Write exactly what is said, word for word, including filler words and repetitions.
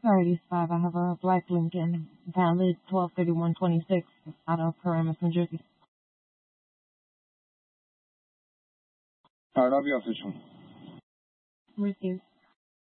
Priorities five. I have a black Lincoln, valid twelve thirty-one twenty-six, out of Paramus, New Jersey. Start of your official. Received.